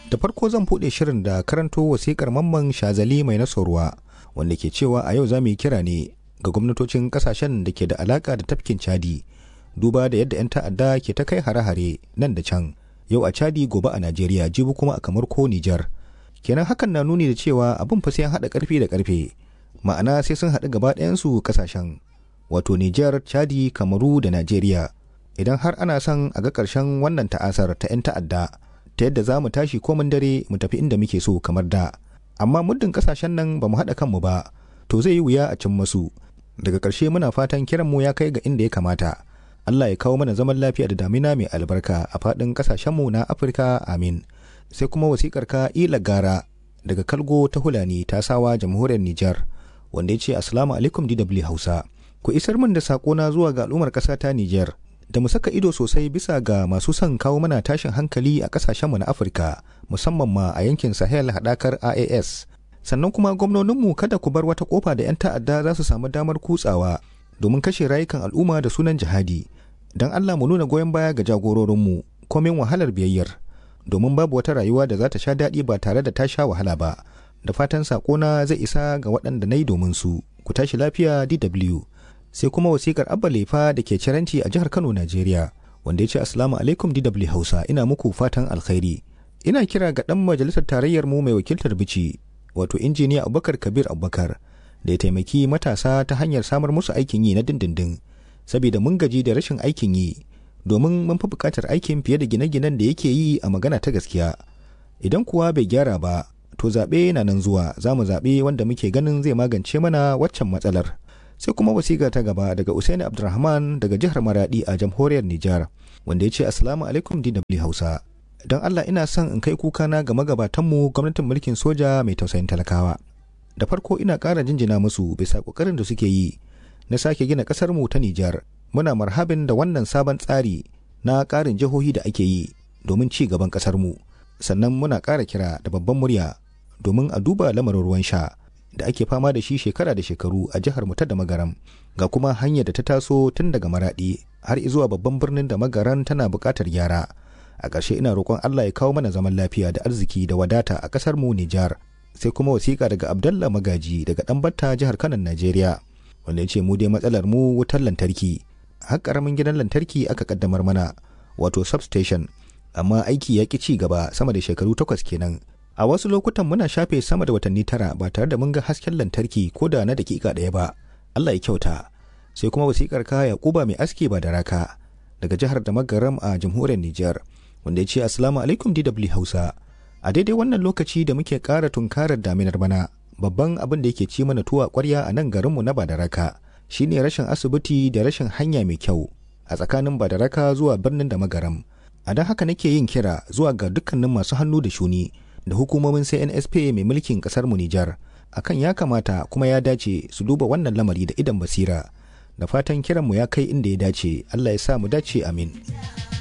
Da farko zan buɗe shirin da karanto wasikar Mamman Shazali mai nasarwa wanda ke cewa a yau za mu yi kira ne ga gwamnatocin kasashen da ke da alaka da tafkin Chadi duba da yadda 'yan ta'adda ke ta kai hare-hare nan da can, yau a Chadi gobe a Najeriya jibi kuma a kamar ko Nijar. Kenan hakan na nuni da cewa abin fa sai an haɗa ƙarfi da ƙarfe, ma'ana sai sun haɗu gaba ɗayansu kasashen wato Nijar, Chadi, Kamaru da Najeriya idan har ana son a ga ƙarshen wannan ta'asar ta 'yan ta'adda ta yadda za mu tashi komin dare mu tafi inda muke so kamar da. Amma muddin kasashen nan ba mu haɗa kanmu ba to zai yi wuya a cin masu. Daga ƙarshe muna fatan kiranmu ya kai ga inda ya kamata. Allah ya kawo mana zaman lafiya da damina mai albarka a faɗin ƙasashenmu na Afirka, amin. Sai kuma wasikar ka Ila Gara daga Kalgo ta Hulani ta sawa jamhuriyar Nijar wanda ya ce Assalamu alaikum DW Hausa. Ku isar min da saƙona zuwa ga al'ummar ƙasa ta Nijar da mu saka ido sosai bisa ga masu son kawo mana tashin hankali a kasashenmu na Afirka, musamman ma a yankin Sahel haɗakar IAS. Sannan kuma gwamnoninmu kada ku bar wata kofa da 'yan ta'adda za su samu damar kutsawa domin kashe rayukan al'umma da sunan jihadi. Don Allah mu nuna goyon baya ga jagororinmu komin wahalar biyayyar, domin babu wata rayuwa da za ta sha daɗi ba tare da ta sha wahala ba. Da fatan saƙona zai isa ga waɗanda na yi domin su. Ku tashi lafiya DW. Sai kuma wasikar Abba Lefa da ke Ciranci a jihar Kano, Najeriya, wanda ya ce Assalamu alaikum DW Hausa, ina muku fatan alkhairi. Ina kira ga ɗan majalisar tarayyar mu mai wakiltar Bichi, wato injiniya Abubakar Kabir Abubakar, da ya taimaki matasa ta hanyar samar musu aikin yi na dindindin, saboda mun gaji da rashin aikin yi, domin mun fi buƙatar aikin fiye da gine-ginen da yake yi a magana ta gaskiya. Idan kuwa bai gyara ba, to zaɓe na nan zuwa, za mu zaɓe wanda muke ganin zai magance mana waccan matsalar. Sai kuma wasiƙa ta gaba daga Usaini Abdulrahman daga jihar Maradi a jamhuriyar Nijar, wanda ya ce Assalamu alaikum DW Hausa. Don Allah ina son in kai kukana ga magabatanmu gwamnatin mulkin soja mai tausayin talakawa. Da farko ina ƙara jinjina musu bisa ƙoƙarin da suke yi na sake gina ƙasarmu ta Nijar. Muna marhabin da wannan sabon tsari na ƙarin jihohi da ake yi domin ci gaban ƙasarmu. Sannan muna ƙara kira da babban murya domin a duba lamarin ruwan sha da ake fama da shi shekara da shekaru a jihar mu ta Damagaram, ga kuma hanyar da ta taso tun daga Maradi har zuwa babban birnin Damagaram tana buƙatar gyara. A ƙarshe ina roƙon Allah ya kawo mana zaman lafiya da arziki da wadata a ƙasar mu Nijar. Sai kuma wasiƙa daga Abdallah Magaji daga Ɗanbatta jihar Kano, Najeriya, wanda ya ce mu dai matsalar mu wutar lantarki. Har ƙaramin gidan lantarki aka kaddamar mana, wato substation, amma aiki ya ƙi ci gaba sama da shekaru 8 kenan. A wasu lokutan muna shafe sama da watanni 9 ba tare da mun ga hasken lantarki ko da na dakika ɗaya ba. Allah ya kyauta. Sai kuma wasikar ka Yakuba mai aski ba da raka daga jihar Damagaram a jamhuriyar Nijar, wanda ya ce Assalamu alaikum DW Hausa. A daidai wannan lokaci da muke ƙara tunkarar daminar bana, babban abin da yake ci mana tuwa ƙwarya a nan garinmu na Badaraka shine rashin asibiti da rashin hanya mai kyau a tsakanin Badaraka zuwa birnin Damagaram. A don haka nake yin kira zuwa ga dukkanin masu hannu da shuni da hukumomin CNSP mai mulkin kasar mu Nijar akan ya kamata kuma ya dace su duba wannan lamari da idan basira. Da fatan kiranmu ya kai inda ya dace. Allah ya sa mu dace, amin.